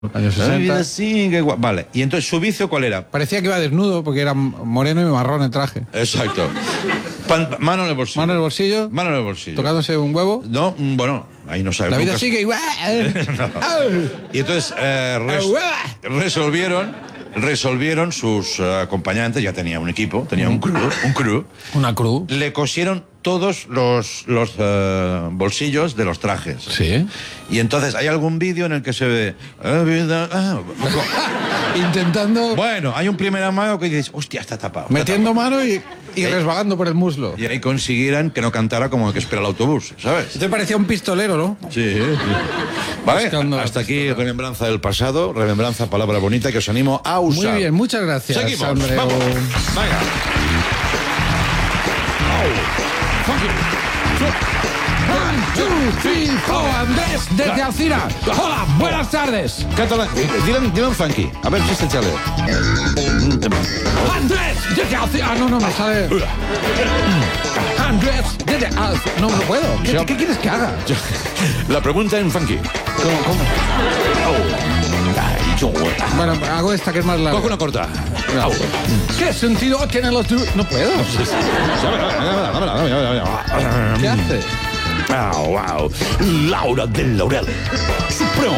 Años 60. Sí, vale. ¿Y entonces su vicio cuál era? Parecía que iba desnudo porque era moreno y marrón el traje. Exacto. Mano en el bolsillo. Mano en el bolsillo. Mano en el bolsillo. Tocándose un huevo. No, bueno, ahí no sabemos. La vida sigue igual. No. Y entonces resolvieron sus acompañantes, ya tenía un equipo, tenía un crew. Una cruz. Le cosieron todos los bolsillos de los trajes. Sí. Y entonces hay algún vídeo en el que se ve... Intentando... Bueno, hay un primer amago que dices, hostia, está tapado. Metiendo mano y resbalando por el muslo. Y ahí consiguieran que no cantara como el que espera el autobús, ¿sabes? Te parecía un pistolero, ¿no? Sí. Vale, Buscando hasta aquí remembranza del pasado, remembranza, palabra bonita que os animo a usar. Muy bien, muchas gracias. Seguimos, Andreu. vamos. Venga. One, two, three, four. Andrés, desde Alcira. Hola, buenas tardes. Cántala, dile un funky. A ver, si chale. Andrés, desde Alcira. Ah, no, me sale. Andrés, desde Alcira. No puedo. ¿Qué quieres que haga? La pregunta en funky. ¿Cómo? Bueno, hago esta que es más larga. Coge una corta. ¿Qué sentido tienen los... No puedo. ¿Qué hace? Wow. Laura del Laurel. Supremo.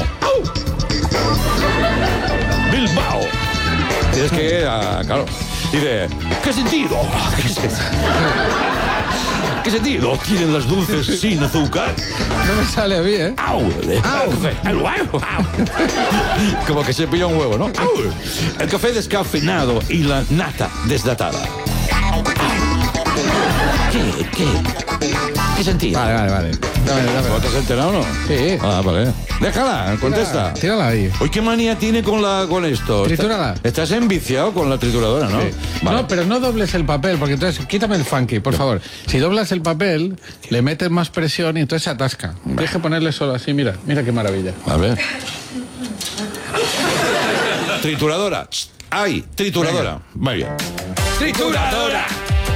Bilbao. Tienes que, claro. Dice, ¿qué sentido? ¿Qué sentido tienen las dulces sin azúcar? No me sale bien, ¿eh? Como que se pilla un huevo, ¿no? El café descafeinado y la nata desnatada. ¿Qué sentido? Vale. Dame. ¿Te has enterado o no? Sí. Ah, vale. Déjala, contesta. Tírala ahí. Hoy, ¿qué manía tiene con esto? Tritúrala. Estás enviciado con la trituradora, ¿no? Sí. Vale. No, pero no dobles el papel, porque entonces quítame el funky, por favor. Si doblas el papel, le metes más presión y entonces se atasca. Tienes que ponerle solo así, mira qué maravilla. A ver. Trituradora. ¡Ay! Trituradora. Muy bien. Trituradora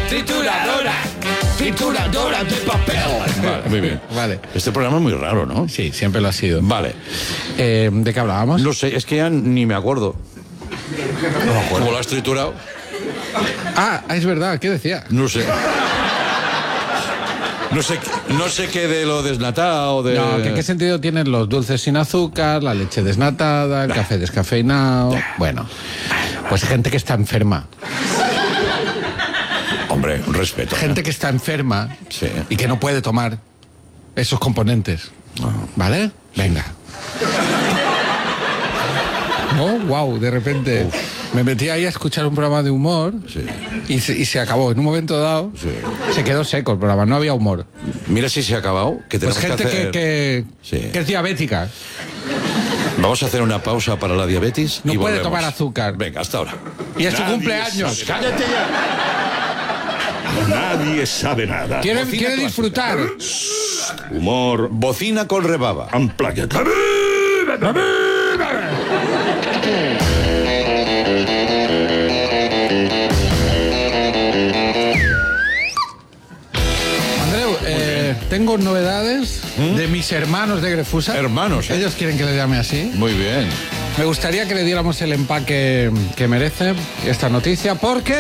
de papel. Vale, muy bien. Vale. Este programa es muy raro, ¿no? Sí, siempre lo ha sido. Vale. ¿De qué hablábamos? No sé, es que ya ni me acuerdo. No me acuerdo. ¿Cómo lo has triturado? Ah, es verdad, ¿qué decía? No sé. No sé qué de lo desnatado, de... No, ¿qué sentido tienen los dulces sin azúcar, la leche desnatada, el café descafeinado? Bueno, pues gente que está enferma. Hombre, un respeto. Gente que está enferma Sí. y que no puede tomar esos componentes. ¿Vale? Venga. Oh, wow, de repente me metí ahí a escuchar un programa de humor y se acabó. En un momento dado se quedó seco el programa, no había humor. Mira si se ha acabado. Que Pues tenemos gente que que es diabética. Vamos a hacer una pausa para la diabetes. No y puede volvemos. tomar azúcar. Venga, hasta ahora. Y es su Nadie cumpleaños. sabe. ¡Cállate ya! Nadie sabe nada. Quiere clásica. disfrutar. Humor. Bocina con rebaba. Unplugged. Andreu, tengo novedades de mis hermanos de Grefusa. Hermanos, ¿eh? Ellos quieren que les llame así. Muy bien. Me gustaría que le diéramos el empaque que merece esta noticia, porque...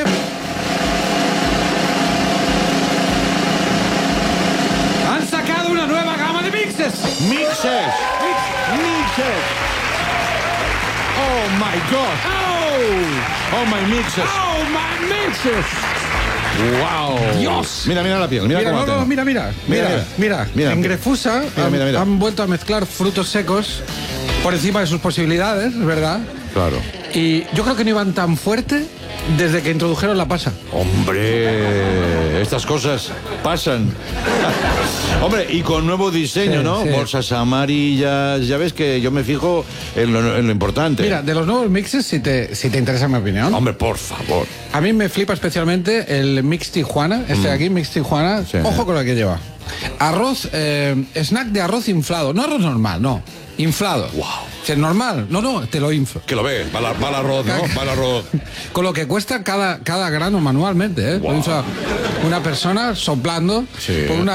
¡han sacado una nueva gama de mixes! Mixes. Oh my God. ¡Oh! Oh my mixes. ¡Oh, my mixes! Wow. Dios. Mira la piel. Mira cómo la tengo. Mira. Mira. En Grefusa Mira. han vuelto a mezclar frutos secos por encima de sus posibilidades, ¿verdad? Claro. Y yo creo que no iban tan fuerte desde que introdujeron la pasa. Hombre, estas cosas pasan. Hombre, y con nuevo diseño, Sí, ¿no? sí. Bolsas amarillas. Ya ves que yo me fijo en lo importante. Mira, de los nuevos mixes, si te interesa mi opinión, Hombre, por favor. a mí me flipa especialmente el Mix Tijuana, este de aquí, Mix Tijuana. Sí. Ojo con lo que lleva. Arroz, snack de arroz inflado. No arroz normal, no. Inflado. Wow. Si es normal, no, te lo inflo. Que lo ve, va al arroz, ¿no? Va al arroz. Con lo que cuesta cada grano manualmente, ¿eh? Wow. Piensa una persona soplando Sí. por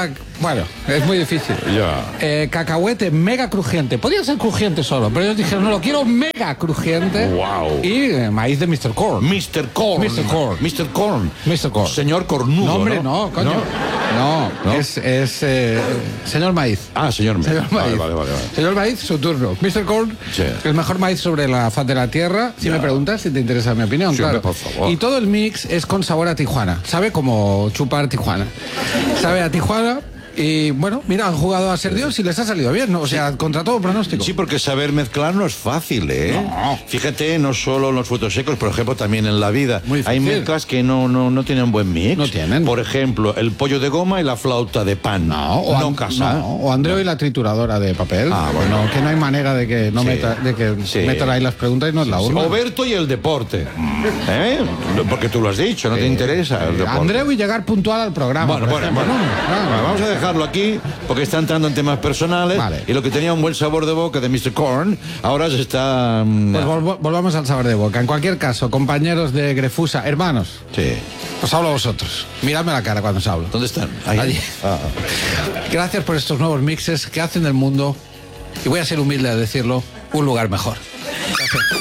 Bueno, es muy difícil. Ya. Cacahuete mega crujiente. Podría ser crujiente solo, pero ellos dijeron, no, lo quiero mega crujiente. Wow. Y maíz de Mr. Corn. Mr. Corn. Mr. Corn. Mr. Corn. Mr. Corn. Señor Cornudo. No, hombre, no, coño. No, ¿No? es señor Maíz. Ah, señor Maíz. Señor Maíz. Vale. Señor Maíz, su turno. Mr. Corn, Sí. el mejor maíz sobre la faz de la tierra. Si Ya. me preguntas, si te interesa mi opinión, Sí, claro. hombre, por favor. Y todo el mix es con sabor a Tijuana. Sabe como chupar Tijuana. Sabe a Tijuana. Y bueno, mira, han jugado a ser Dios y les ha salido bien, ¿no? O sea, contra todo pronóstico. Sí, porque saber mezclar no es fácil, ¿eh? No. Fíjate, no solo en los frutos secos, por ejemplo, también en la vida. Muy Hay difícil. mezclas que no tienen buen mix. No tienen. Por ejemplo, el pollo de goma y la flauta de pan. No casa. No, o Andreu y la trituradora de papel. Ah, bueno. Que no hay manera de que no Sí. metan metan ahí las preguntas y no es la urna. Oberto y el deporte. ¿Eh? Porque tú lo has dicho, no te interesa el deporte. Andreu y llegar puntual al programa. Bueno, por bueno, ejemplo, bueno. ¿no? Claro. Bueno, vamos a dejarlo aquí porque está entrando en temas personales. Vale. Y lo que tenía un buen sabor de boca de Mr. Corn, ahora se está... Pues volvamos al sabor de boca. En cualquier caso, compañeros de Grefusa, hermanos, Sí. os hablo a vosotros. Miradme la cara cuando os hablo. ¿Dónde están? Allí. Ah. Gracias por estos nuevos mixes que hacen del mundo, y voy a ser humilde a decirlo, un lugar mejor. Gracias.